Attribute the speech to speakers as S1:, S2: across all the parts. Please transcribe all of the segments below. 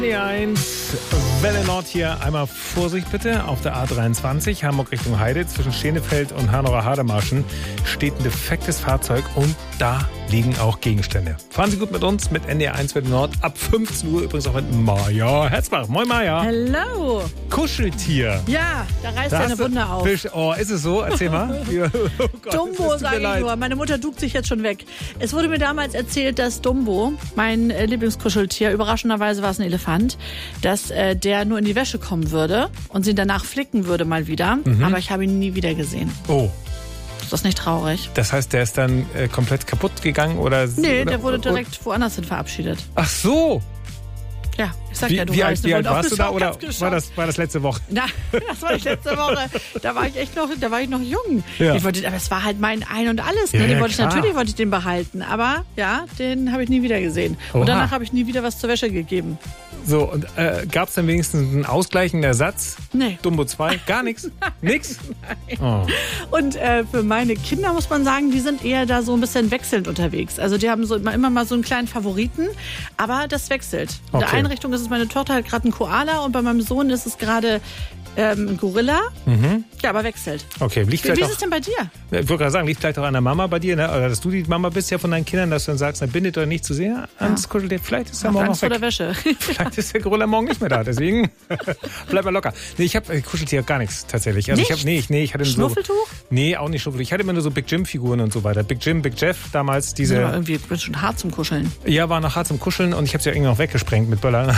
S1: 1, Welle Nord hier. Einmal Vorsicht bitte auf der A23, Hamburg Richtung Heide. Zwischen Schenefeld und Hannover-Hademarschen steht ein defektes Fahrzeug und da liegen auch Gegenstände. Fahren Sie gut mit uns, mit NDR 1 Welle Nord. Ab 15 Uhr übrigens auch mit Maja Herzbach. Moin Maja.
S2: Hello.
S1: Kuscheltier.
S2: Ja, da reißt eine Wunde auf.
S1: Oh, ist es so? Erzähl mal. Oh Gott,
S2: Dumbo, sage ich nur. Meine Mutter duckt sich jetzt schon weg. Es wurde mir damals erzählt, dass Dumbo, mein Lieblingskuscheltier, überraschenderweise war es ein Elefant, dass der nur in die Wäsche kommen würde und sie danach flicken würde mal wieder. Aber ich habe ihn nie wieder gesehen.
S1: Oh.
S2: Ist das nicht traurig?
S1: Das heißt, der ist dann komplett kaputt gegangen? Oder?
S2: Nee,
S1: oder,
S2: der wurde direkt woanders hin verabschiedet.
S1: Ach so.
S2: Ja, ich sag
S1: Wie
S2: weißt,
S1: alt warst du da oder war das letzte Woche?
S2: Na, das war nicht letzte Woche. Da war ich noch jung.
S1: Ja.
S2: Aber es war halt mein Ein und Alles. Ne?
S1: Ja,
S2: Natürlich wollte ich den behalten. Aber ja, den habe ich nie wieder gesehen.
S1: Oha.
S2: Und danach habe ich nie wieder was zur Wäsche gegeben.
S1: So, und gab es dann wenigstens einen ausgleichenden Ersatz?
S2: Nee.
S1: Dumbo 2? Gar nichts? Nix?
S2: Nein.
S1: Oh.
S2: Und für meine Kinder muss man sagen, die sind eher da so ein bisschen wechselnd unterwegs. Also die haben so immer mal so einen kleinen Favoriten, aber das wechselt. In der
S1: Okay.
S2: Einrichtung ist es, meine Tochter hat gerade einen Koala und bei meinem Sohn ist es gerade ein Gorilla. Ja, aber wechselt.
S1: Okay, liegt
S2: Wie
S1: vielleicht
S2: ist
S1: auch,
S2: es denn bei dir?
S1: ich wollte gerade sagen, liegt vielleicht auch an der Mama bei dir, ne? Oder dass du die Mama bist ja von deinen Kindern, dass du dann sagst, bindet euch nicht zu sehr ans Kuscheltier. Vielleicht ist der
S2: Habt
S1: morgen
S2: Angst
S1: auch
S2: vor
S1: weg.
S2: der Wäsche.
S1: Vielleicht ist der Gorilla morgen nicht mehr da, deswegen bleib mal locker. Nee, ich habe Kuscheltier gar nichts tatsächlich. Also
S2: Nichts?
S1: ich hatte so
S2: Schnuffeltuch?
S1: Nee, auch nicht Schnuffeltuch. Ich hatte immer nur so Big Jim Figuren und so weiter. Big Jim, Big Jeff damals
S2: Ja, aber
S1: diese
S2: irgendwie bist schon hart zum Kuscheln.
S1: ja, war noch hart zum Kuscheln und ich habe sie ja irgendwie noch weggesprengt mit Böllern.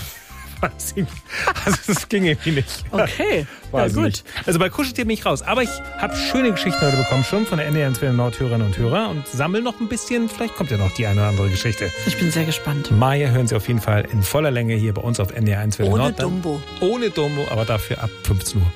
S1: Also das ging irgendwie nicht.
S2: Okay,
S1: Weiß
S2: ja, gut.
S1: nicht. Also bei Kuscheltier bin ich raus. Aber ich habe schöne Geschichten heute bekommen schon von der NDR 1 Welle Nord Hörerinnen und Hörer und sammle noch ein bisschen. Vielleicht kommt ja noch die eine oder andere Geschichte.
S2: Ich bin sehr gespannt.
S1: Maja hören Sie auf jeden Fall in voller Länge hier bei uns auf NDR 1 Welle
S2: Ohne
S1: Nord.
S2: Dumbo.
S1: Ohne Dumbo, aber dafür ab 15 Uhr.